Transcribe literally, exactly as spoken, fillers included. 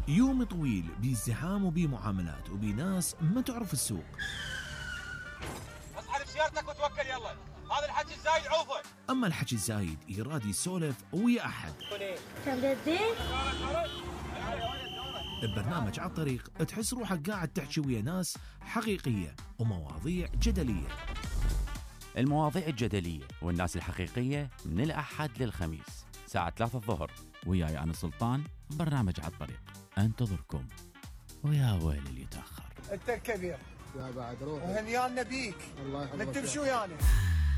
يوم طويل بازدحام وبمعاملات وبناس ما تعرف السوق. اصحى بسيارتك وتوكل يلا، هذا الحكي الزايد عوفه. اما الحكي الزايد يراد يسولف ويا احد. ببرنامج على الطريق تحس روحك قاعد تحكي ويا ناس حقيقية ومواضيع جدلية. المواضيع الجدلية والناس الحقيقية من الأحد للخميس ساعة ثلاثة الظهر، وياي أنا سلطان. برنامج على الطريق انتظركم، ويا ويل اللي يتأخر. انت الكبير يا بعد روح وهنيانا بيك. الله يحفظك. نكتب شو يعني.